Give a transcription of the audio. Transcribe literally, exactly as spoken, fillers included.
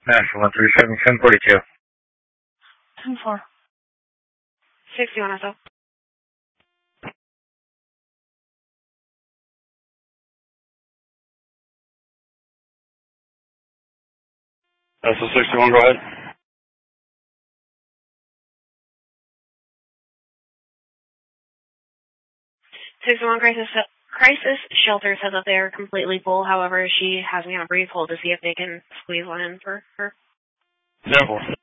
National one three seven, ten forty-two. ten four. sixty-one, S O. S O sixty-one, go ahead. sixty-one crisis, crisis shelter says that they're completely full. However, she has me on a brief hold to see if they can squeeze one in for her. ten four.